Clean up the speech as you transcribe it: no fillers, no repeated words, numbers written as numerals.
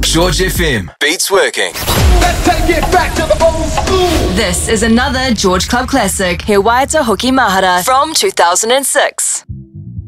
George FM. Beats working. Let's take it back to the old school. This is another George Club classic, He Waiata Hoki Mahara from 2006.